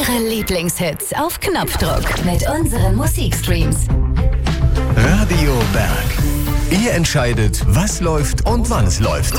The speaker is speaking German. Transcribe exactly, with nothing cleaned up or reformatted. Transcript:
Eure Lieblingshits auf Knopfdruck mit unseren Musikstreams. Radio Berg. Ihr entscheidet, was läuft und wann es läuft.